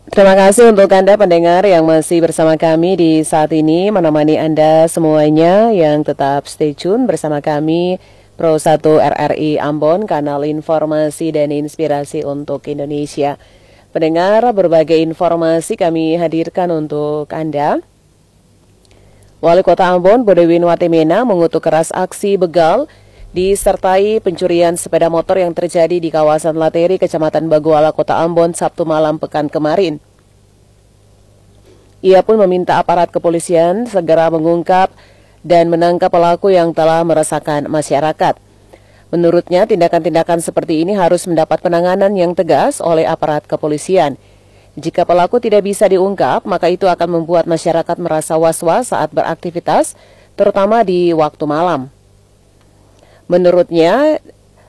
Terima kasih untuk Anda pendengar yang masih bersama kami di saat ini, menemani Anda semuanya yang tetap stay tune bersama kami Pro 1 RRI Ambon, kanal informasi dan inspirasi untuk Indonesia. Pendengar, berbagai informasi kami hadirkan untuk Anda. Wali Kota Ambon, Bodewin Watimena, mengutuk keras aksi begal disertai pencurian sepeda motor yang terjadi di kawasan Lateri, Kecamatan Baguala, Kota Ambon, Sabtu malam pekan kemarin. Ia pun meminta aparat kepolisian segera mengungkap dan menangkap pelaku yang telah meresahkan masyarakat. Menurutnya, tindakan-tindakan seperti ini harus mendapat penanganan yang tegas oleh aparat kepolisian. Jika pelaku tidak bisa diungkap, maka itu akan membuat masyarakat merasa was-was saat beraktivitas, terutama di waktu malam. Menurutnya,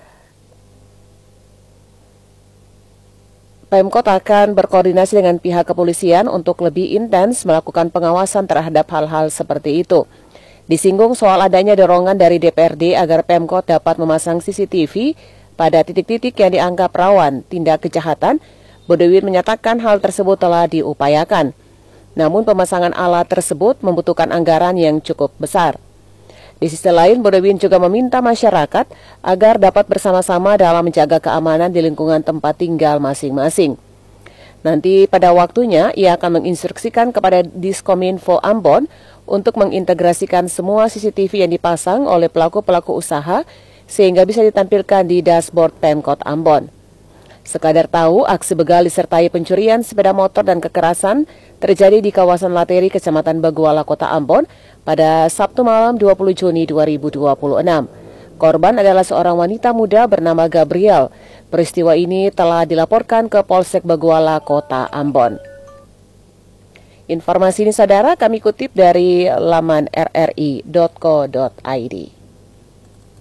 Pemkot akan berkoordinasi dengan pihak kepolisian untuk lebih intens melakukan pengawasan terhadap hal-hal seperti itu. Disinggung soal adanya dorongan dari DPRD agar Pemkot dapat memasang CCTV pada titik-titik yang dianggap rawan tindak kejahatan, Bodewin menyatakan hal tersebut telah diupayakan. Namun pemasangan alat tersebut membutuhkan anggaran yang cukup besar. Di sisi lain, Bodewin juga meminta masyarakat agar dapat bersama-sama dalam menjaga keamanan di lingkungan tempat tinggal masing-masing. Nanti pada waktunya, ia akan menginstruksikan kepada Diskominfo Ambon untuk mengintegrasikan semua CCTV yang dipasang oleh pelaku-pelaku usaha sehingga bisa ditampilkan di dashboard Pemkot Ambon. Sekadar tahu, aksi begal disertai pencurian sepeda motor dan kekerasan terjadi di kawasan Lateri, Kecamatan Baguala, Kota Ambon pada Sabtu malam 20 Juni 2026. Korban adalah seorang wanita muda bernama Gabriel. Peristiwa ini telah dilaporkan ke Polsek Baguala, Kota Ambon. Informasi ini, saudara, kami kutip dari laman rri.co.id.